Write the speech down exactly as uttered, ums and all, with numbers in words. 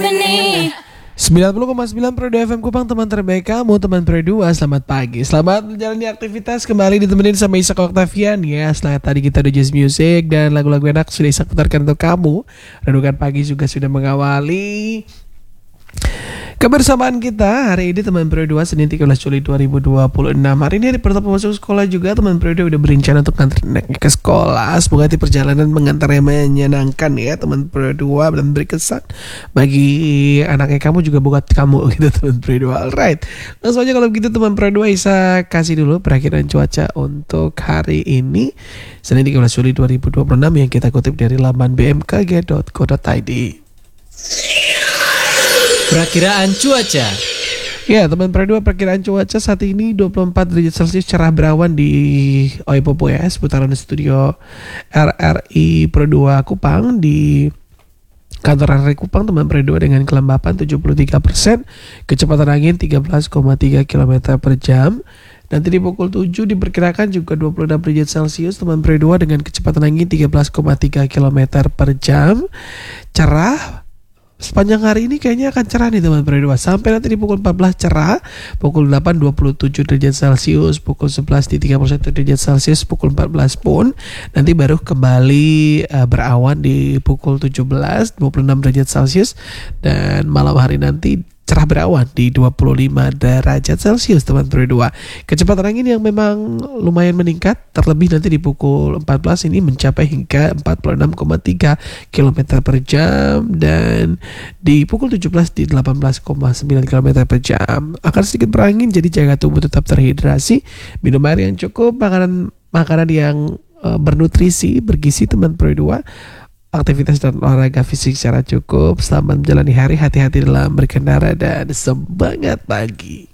sembilan puluh koma sembilan Pro dua F M Kupang, teman terbaik kamu, teman Pro dua. Selamat pagi, selamat menjalani aktivitas. Kembali ditemenin sama Isak Octavian ya. Setelah tadi kita udah jazz music dan lagu-lagu enak sudah Isak putarkan untuk kamu. Renungan pagi juga sudah mengawali kebersamaan kita hari ini, teman Pro dua, Senin tiga belas Juli dua ribu dua puluh enam. Hari ini hari pertama masuk sekolah juga. Teman Pro dua udah berencana untuk nganter anaknya ke sekolah. Semoga di perjalanan mengantarnya menyenangkan ya, teman Pro dua, dan berkesan bagi anaknya kamu juga buat kamu gitu, teman Pro dua. Alright, langsung aja kalau begitu teman Pro dua, Isa kasih dulu perakiraan cuaca untuk hari ini Senin tiga belas Juli dua ribu dua puluh enam yang kita kutip dari laman b m k g dot co dot i d. Perakiraan cuaca. Ya, teman Pro dua, perkiraan cuaca saat ini dua puluh empat derajat Celcius, cerah berawan di Oipopo ya, seputaran studio R R I Pro dua Kupang. Di kantor R R I Kupang, teman Pro dua, dengan kelembapan tujuh puluh tiga persen, kecepatan angin tiga belas koma tiga kilometer per jam. Nanti di pukul tujuh diperkirakan juga dua puluh enam derajat Celcius, teman Pro dua, dengan kecepatan angin tiga belas koma tiga kilometer per jam. Cerah. Sepanjang hari ini kayaknya akan cerah nih teman Pro dua. Sampai nanti di pukul empat belas cerah, pukul delapan dua puluh tujuh derajat Celcius, pukul sebelas di tiga puluh satu derajat Celcius, pukul empat belas pun nanti baru kembali uh, berawan di pukul tujuh belas dua puluh enam derajat Celcius, dan malam hari nanti cerah berawan di dua puluh lima derajat Celcius, teman Pro dua. Kecepatan angin yang memang lumayan meningkat, terlebih nanti di pukul empat belas ini mencapai hingga empat puluh enam koma tiga kilometer per jam, dan di pukul tujuh belas di delapan belas koma sembilan kilometer per jam. Akan sedikit berangin, jadi jaga tubuh tetap terhidrasi, minum air yang cukup, makanan makanan yang uh, bernutrisi, bergizi, teman Pro dua. Aktivitas dan olahraga fisik secara cukup. Selamat menjalani hari, hati-hati dalam berkendara, dan semangat pagi.